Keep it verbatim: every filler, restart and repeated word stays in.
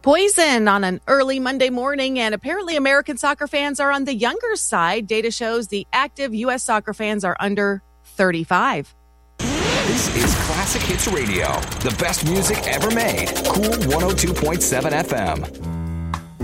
Poison on an early Monday morning, and apparently American soccer fans are on the younger side. Data shows the active U S soccer fans are under thirty-five. This is Classic Hits Radio, the best music ever made. Cool one oh two point seven F M.